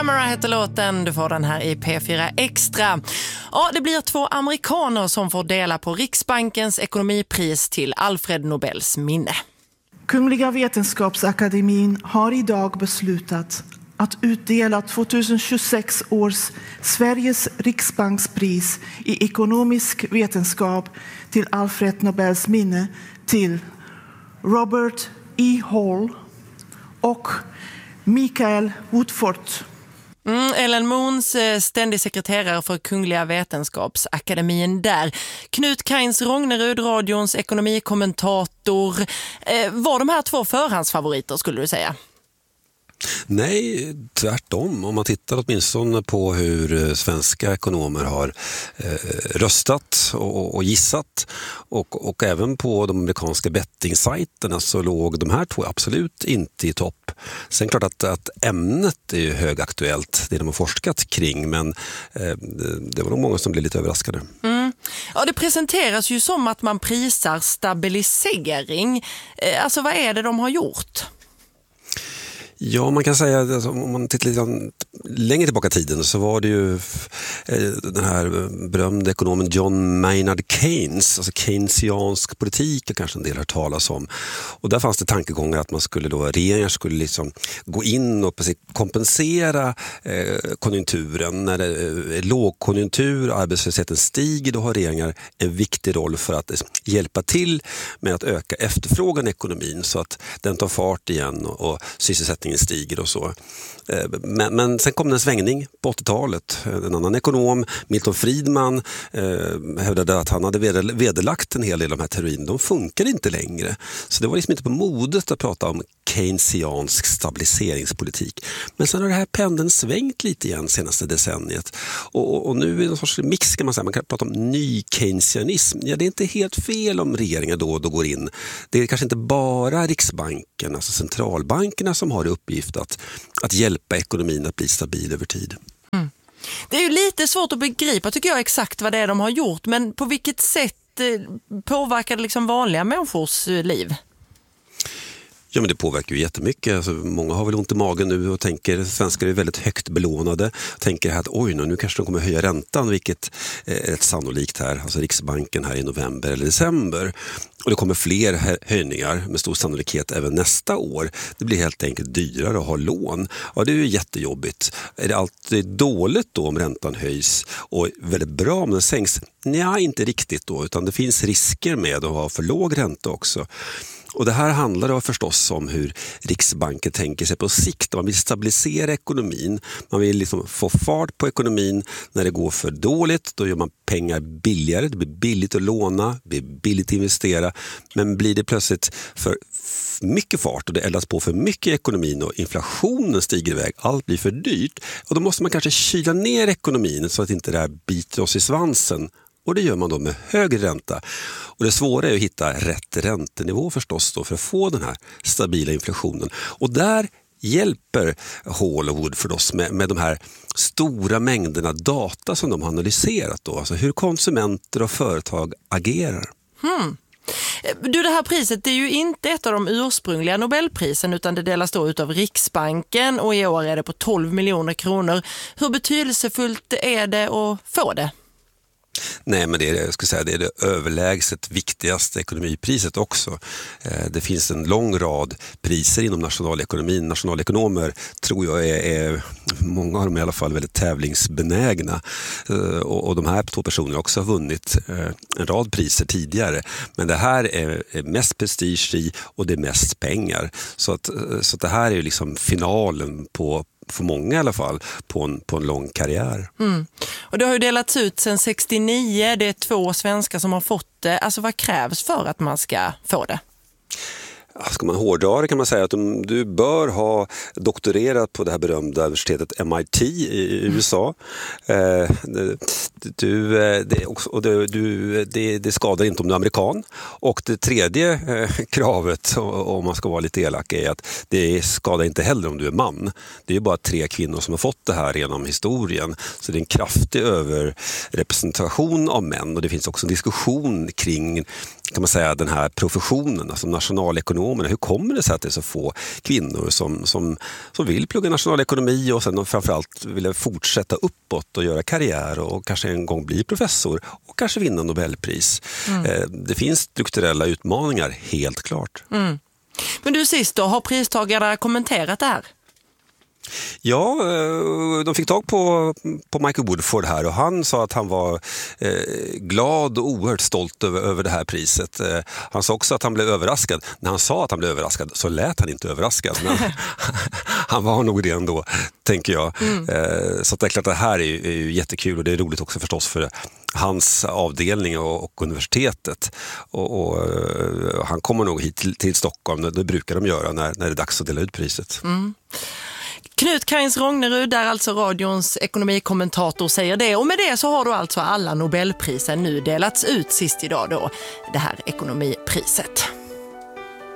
Camera heter låten, du får den här i P4 Extra. Ja, det blir 2 amerikaner som får dela på Riksbankens ekonomipris till Alfred Nobels minne. Kungliga Vetenskapsakademin har idag beslutat att utdela 2026 års Sveriges Riksbankspris i ekonomisk vetenskap till Alfred Nobels minne till Robert E. Hall och Michael Woodford. Ellen Moons, ständig sekreterare för Kungliga Vetenskapsakademin där. Knut Kains Rognerud, radions ekonomikommentator. Var de här 2 förhandsfavoriter skulle du säga? Nej, tvärtom. Om man tittar åtminstone på hur svenska ekonomer har röstat och gissat och även på de amerikanska bettingsajterna så låg de här 2 absolut inte i topp. Sen klart att ämnet är ju högaktuellt, det de har forskat kring, men det var nog många som blev lite överraskade. Ja, det presenteras ju som att man prisar stabilisering. Alltså vad är det de har gjort? Ja, man kan säga att om man tittar lite längre tillbaka i tiden så var det ju den här berömda ekonomen John Maynard Keynes, alltså keynesiansk politik och kanske en del har talas om. Och där fanns det tankegångar att regeringar skulle liksom gå in och kompensera konjunkturen. När det är lågkonjunktur och arbetslösheten stiger, då har regeringar en viktig roll för att hjälpa till med att öka efterfrågan i ekonomin så att den tar fart igen och sysselsättningen stiger och så. Men sen kom det en svängning på 80-talet. En annan ekonom, Milton Friedman, hävdade att han hade vederlagt en hel del av de här teorierna. De funkar inte längre. Så det var liksom inte på modet att prata om keynesiansk stabiliseringspolitik. Men sen har det här pendeln svängt lite igen senaste decenniet. Och nu är det en sorts mix kan man säga. Man kan prata om ny keynesianism. Ja, det är inte helt fel om regeringen då går in. Det är kanske inte bara Riksbanken, alltså centralbankerna som har i uppgift att hjälpa ekonomin att bli stabil över tid. Det är ju lite svårt att begripa tycker jag exakt vad det är de har gjort, men på vilket sätt påverkar det liksom vanliga människors liv? Ja, men det påverkar ju jättemycket. Alltså, många har väl ont i magen nu och tänker, svenskar är väldigt högt belånade. Tänker att nu kanske de kommer höja räntan, vilket är rätt sannolikt här. Alltså Riksbanken här i november eller december. Och det kommer fler höjningar med stor sannolikhet även nästa år. Det blir helt enkelt dyrare att ha lån. Ja, det är ju jättejobbigt. Är det alltid dåligt då om räntan höjs och väldigt bra om den sänks? Nej, inte riktigt då, utan det finns risker med att ha för låg ränta också. Och det här handlar då förstås om hur Riksbanken tänker sig på sikt. Man vill stabilisera ekonomin. Man vill liksom få fart på ekonomin. När det går för dåligt, då gör man pengar billigare. Det blir billigt att låna, det blir billigt att investera. Men blir det plötsligt för mycket fart och det eldas på för mycket i ekonomin och inflationen stiger iväg, allt blir för dyrt. Och då måste man kanske kyla ner ekonomin så att inte det här biter oss i svansen. Och det gör man då med högre ränta. Och det svåra är att hitta rätt räntenivå förstås då för att få den här stabila inflationen. Och där hjälper Hall och Woodford oss med de här stora mängderna data som de har analyserat då. Alltså hur konsumenter och företag agerar. Du, det här priset det är ju inte ett av de ursprungliga Nobelprisen utan det delas då ut av Riksbanken och i år är det på 12 miljoner kronor. Hur betydelsefullt är det att få det? Nej, men det är det överlägset viktigaste ekonomipriset också. Det finns en lång rad priser inom nationalekonomin. Nationalekonomer tror jag är många av dem i alla fall väldigt tävlingsbenägna. Och de här 2 personerna också har vunnit en rad priser tidigare. Men det här är mest prestige i och det är mest pengar. Så att det här är ju liksom finalen på för många i alla fall, på en lång karriär. Och det har ju delats ut sedan 69, det är 2 svenskar som har fått det. Alltså vad krävs för att man ska få det? Ska man hårdra det kan man säga att du bör ha doktorerat på det här berömda universitetet MIT i USA. Det skadar inte om du är amerikan. Och det tredje kravet, om man ska vara lite elak, är att det skadar inte heller om du är man. Det är ju bara 3 kvinnor som har fått det här genom historien. Så det är en kraftig överrepresentation av män. Och det finns också en diskussion kring, kan man säga, den här professionen, alltså nationalekonom ekonomerna. Hur kommer det sig att det är så få kvinnor som vill plugga nationalekonomi och sen framförallt vill fortsätta uppåt och göra karriär och kanske en gång bli professor och kanske vinna Nobelpris. Det finns strukturella utmaningar, helt klart. Men du, sist då, har pristagare kommenterat det här? Ja, de fick tag på Michael Woodford här och han sa att han var glad och oerhört stolt över det här priset. Han sa också att han blev överraskad. När han sa att han blev överraskad så lät han inte överraskad. Men han var nog det ändå, tänker jag. Så att det är klart att det här är ju jättekul och det är roligt också förstås för hans avdelning och universitetet. Och han kommer nog hit till Stockholm, det brukar de göra när det är dags att dela ut priset. Knut Kainz Rognerud, där alltså radions ekonomikommentator, säger det. Och med det så har då alltså alla Nobelprisen nu delats ut sist idag då, det här ekonomipriset.